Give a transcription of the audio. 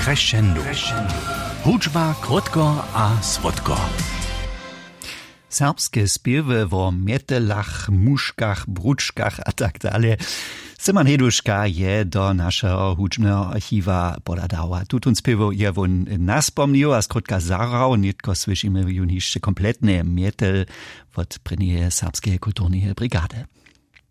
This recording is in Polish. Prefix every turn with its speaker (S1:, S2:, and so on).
S1: Crescendo. Hudźba krótko a słodko.
S2: Serbskie spiewy o mietelach, muszkach, bruczkach a tak dalej. Simon Heduška je do naszego hudźbnego archiwa podadała. Tutun spiewo je won naspomnił, a skrótka zarał, nitko słyszymy juniszcze kompletne mietel od prynije serbskiej kulturnej brigady.